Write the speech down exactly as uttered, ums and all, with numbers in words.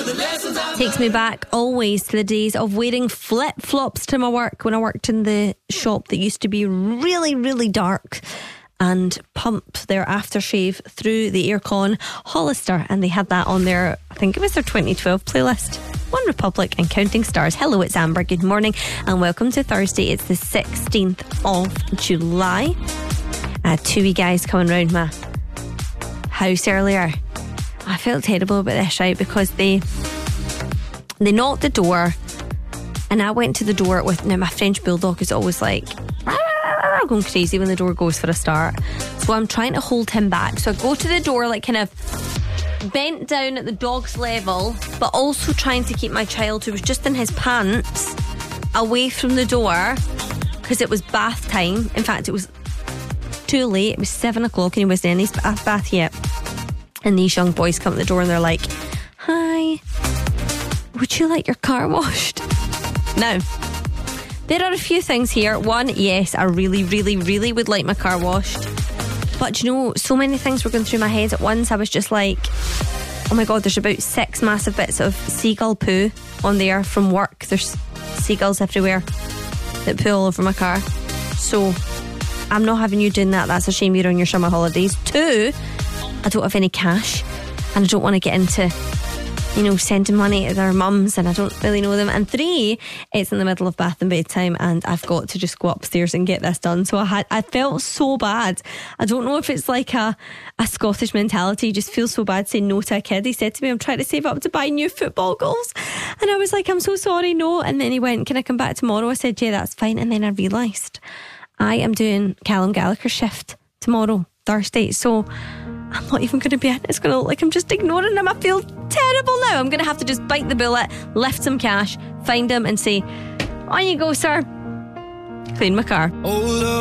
Takes me back always to the days of wearing flip-flops to my work when I worked in the shop that used to be really, really dark, and pump their aftershave through the aircon. Hollister, and they had that on their, I think it was their twenty twelve playlist. One Republic and Counting Stars. Hello, it's Amber. Good morning and welcome to Thursday. It's the sixteenth of July. Uh, two wee guys coming round my house earlier. I felt terrible about this, right? Because they they knocked the door, and I went to the door with, now my French bulldog is always like going crazy when the door goes for a start, so I'm trying to hold him back. So I go to the door like kind of bent down at the dog's level, but also trying to keep my child, who was just in his pants, away from the door, because it was bath time. In fact, it was too late. It was seven o'clock and he wasn't in his bath, bath yet. And these young boys come to the door and they're like, "Hi, would you like your car washed?" Now, there are a few things here. One, yes, I really, really, really would like my car washed. But you know, so many things were going through my head at once. I was just like, oh my God, there's about six massive bits of seagull poo on there from work. There's seagulls everywhere that poo all over my car. So I'm not having you doing that. That's a shame. You're on your summer holidays. Two, I don't have any cash, and I don't want to get into, you know, sending money to their mums, and I don't really know them. And three, it's in the middle of bath and bedtime, and I've got to just go upstairs and get this done. So I had, I felt so bad. I don't know if it's like a, a Scottish mentality. You just feel so bad saying no to a kid. He said to me, "I'm trying to save up to buy new football goals." And I was like, "I'm so sorry, no." And then he went, "Can I come back tomorrow?" I said, "Yeah, that's fine." And then I realised I am doing Callum Gallagher's shift tomorrow, Thursday. So I'm not even going to be in. It's going to look like I'm just ignoring him. I feel terrible now. I'm going to have to just bite the bullet, lift some cash, find him and say, "On you go, sir. Clean my car."